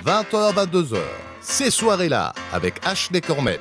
20h, 22h. Ces soirées-là, avec Ashley Cormette.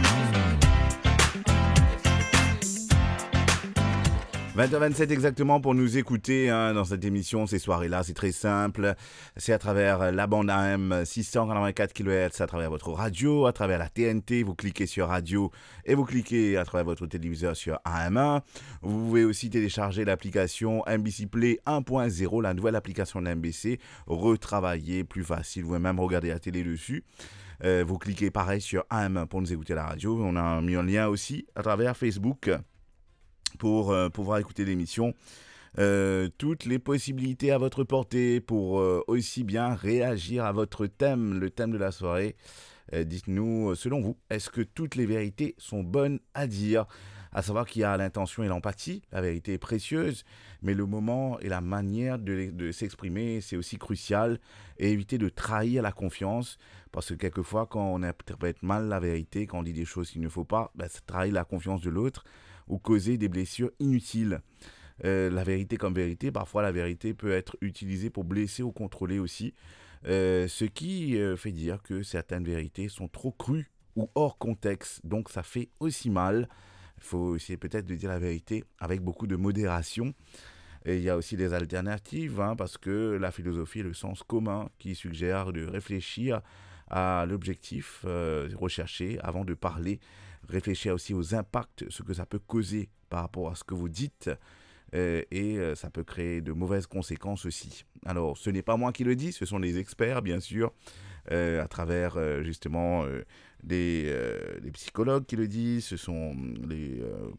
20h27 exactement pour nous écouter dans cette émission, ces soirées-là, c'est très simple. C'est à travers la bande AM 684 kHz, à travers votre radio, à travers la TNT. Vous cliquez sur radio et vous cliquez à travers votre téléviseur sur AM1. Vous pouvez aussi télécharger l'application MBC Play 1.0, la nouvelle application de l'MBC, retravaillée, plus facile. Vous pouvez même regarder la télé dessus. Vous cliquez pareil sur AM1 pour nous écouter à la radio. On a mis un lien aussi à travers Facebook pour pouvoir écouter l'émission. Toutes les possibilités à votre portée pour aussi bien réagir à votre thème, le thème de la soirée. Dites-nous, selon vous, est-ce que toutes les vérités sont bonnes à dire ? À savoir qu'il y a l'intention et l'empathie, la vérité est précieuse, mais le moment et la manière de s'exprimer, c'est aussi crucial. Et éviter de trahir la confiance, parce que quelquefois, quand on interprète mal la vérité, quand on dit des choses qu'il ne faut pas, ça trahit la confiance de l'autre ou causer des blessures inutiles. La vérité comme vérité, parfois la vérité peut être utilisée pour blesser ou contrôler aussi, ce qui fait dire que certaines vérités sont trop crues ou hors contexte, donc ça fait aussi mal. Il faut essayer peut-être de dire la vérité avec beaucoup de modération. Et il y a aussi des alternatives, parce que la philosophie est le sens commun qui suggère de réfléchir à l'objectif recherché avant de parler. Réfléchir aussi aux impacts, ce que ça peut causer par rapport à ce que vous dites, et ça peut créer de mauvaises conséquences aussi. Alors, ce n'est pas moi qui le dis, ce sont les experts, bien sûr, à travers justement des psychologues qui le disent, ce sont les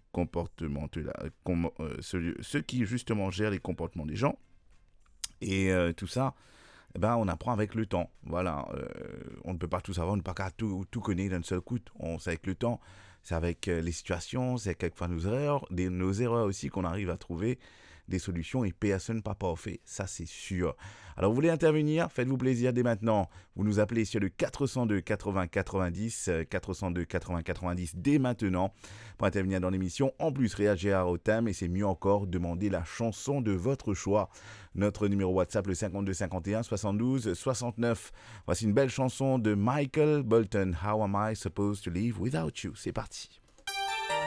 ceux qui justement gèrent les comportements des gens, et tout ça, on apprend avec le temps. Voilà, on ne peut pas tout savoir, on ne peut pas tout connaître d'un seul coup. C'est avec le temps, c'est avec les situations, c'est quelquefois nos erreurs aussi qu'on arrive à trouver des solutions, et personne n'est pas parfait, ça c'est sûr. Alors vous voulez intervenir, faites-vous plaisir dès maintenant. Vous nous appelez sur le 402 80 90, 402 80 90 dès maintenant pour intervenir dans l'émission. En plus, réagir au thème, et c'est mieux encore, demander la chanson de votre choix. Notre numéro WhatsApp, le 52 51 72 69. Voici une belle chanson de Michael Bolton, How Am I Supposed to Live Without You? C'est parti.